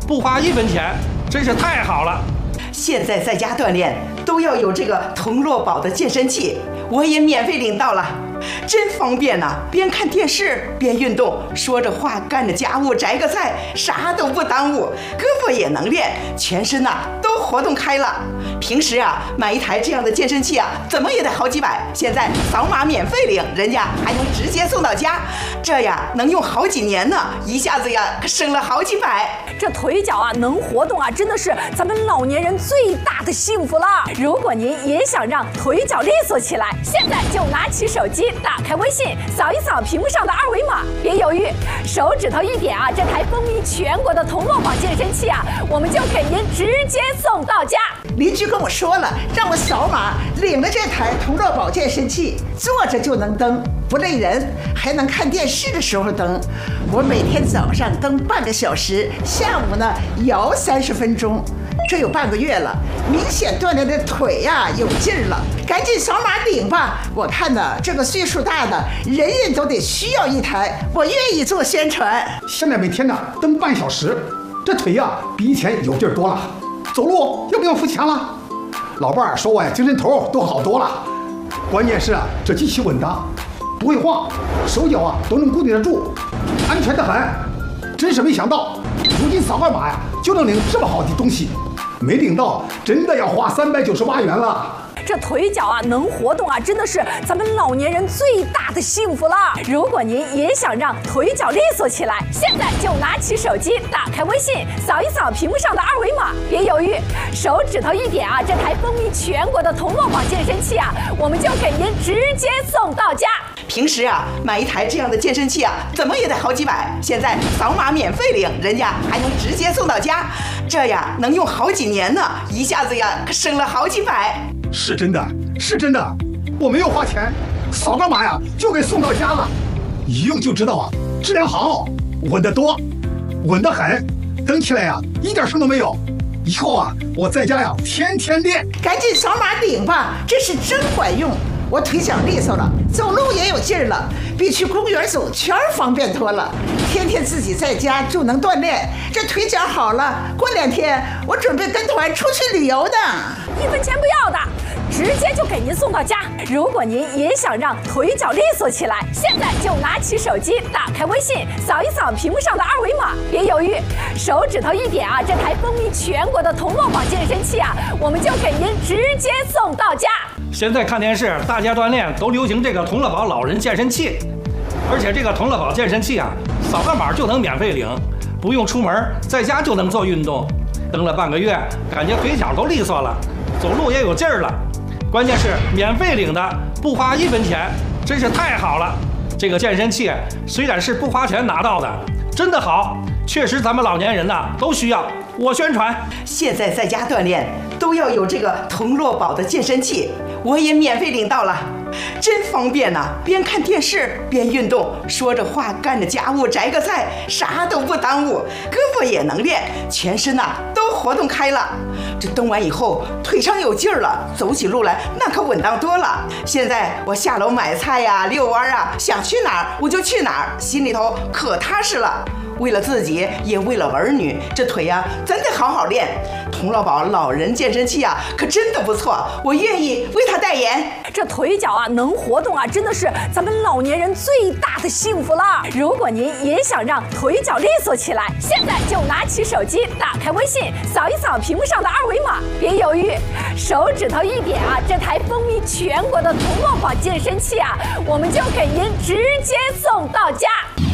不花1分钱，真是太好了。 现在在家锻炼都要有这个童乐宝的健身器，我也免费领到了，真方便呐！边看电视边运动，说着话干着家务，摘个菜，啥都不耽误，胳膊也能练，全身呐都活动开了。平时啊买一台这样的健身器啊，怎么也得好几百，现在扫码免费领，人家还能直接送到家，这呀能用好几年呢，一下子呀可省了好几百。 这腿脚啊能活动啊，真的是咱们老年人最大的幸福了。如果您也想让腿脚利索起来，现在就拿起手机，打开微信，扫一扫屏幕上的2维码，别犹豫，手指头一点啊，这台风靡全国的童乐宝健身器啊，我们就给您直接送到家。 邻居跟我说了，让我扫码领了这台童乐宝健身器，坐着就能蹬，不累人，还能看电视的时候蹬。我每天早上蹬半个小时，下午呢摇30分钟，这有半个月了，明显锻炼的腿呀有劲儿了。赶紧扫码领吧！我看呢，这个岁数大的人人都得需要一台，我愿意做宣传。 现在每天呢蹬半小时，这腿呀比以前有劲儿多了。走路又不用付钱了，老伴儿说我呀精神头都好多了。关键是啊，这机器稳当，不会晃，手脚啊都能固定得住，安全得很。真是没想到，如今扫个码呀就能领这么好的东西，没领到真的要花398元了。 这腿脚啊能活动啊，真的是咱们老年人最大的幸福了。如果您也想让腿脚利索起来，现在就拿起手机，打开微信，扫一扫屏幕上的2维码，别犹豫，手指头一点啊，这台风靡全国的童乐宝健身器啊，我们就给您直接送到家。 平时啊买一台这样的健身器啊，怎么也得好几百，现在扫码免费领，人家还能直接送到家，这呀能用好几年呢，一下子呀可省了好几百。 是真的，是真的，我没有花钱，扫个码呀就给送到家了，一用就知道啊，质量好，稳得多，稳得很，蹬起来呀一点声都没有。以后啊我在家呀天天练。 赶紧扫码领吧，这是真管用。我腿脚利索了，走路也有劲儿了，比去公园走圈方便多了。天天自己在家就能锻炼，这腿脚好了，过2天我准备跟团出去旅游的。 1分钱不要的，直接就给您送到家。如果您也想让腿脚利索起来，现在就拿起手机，打开微信，扫一扫屏幕上的2维码，别犹豫，手指头一点啊，这台风靡全国的童乐宝健身器啊，我们就给您直接送到家。 现在看电视，大家锻炼都流行这个童乐宝老人健身器，而且这个童乐宝健身器啊，扫个码就能免费领，不用出门，在家就能做运动。蹬了半个月，感觉腿脚都利索了，走路也有劲儿了。关键是免费领的，不花1分钱，真是太好了。这个健身器虽然是不花钱拿到的，真的好，确实咱们老年人呐都需要。我宣传， 现在在家锻炼都要有这个童乐宝的健身器，我也免费领到了，真方便呐！边看电视边运动，说着话干着家务，摘个菜，啥都不耽误，胳膊也能练，全身呐都活动开了。这蹬完以后腿上有劲儿了，走起路来那可稳当多了。现在我下楼买菜呀、遛弯啊，想去哪儿我就去哪儿，心里头可踏实了。为了自己，也为了儿女，这腿呀真得好好练。童乐宝老人健身器啊，可真的不错，我愿意为他代言。 这腿脚啊能活动啊，真的是咱们老年人最大的幸福了。如果您也想让腿脚利索起来，现在就拿起手机，打开微信，扫一扫屏幕上的2维码，别犹豫，手指头一点啊，这台风靡全国的童乐宝健身器啊，我们就给您直接送到家。